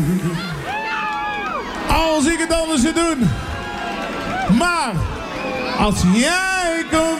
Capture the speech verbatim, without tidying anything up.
Als ik het anders zou doen. Maar als jij komt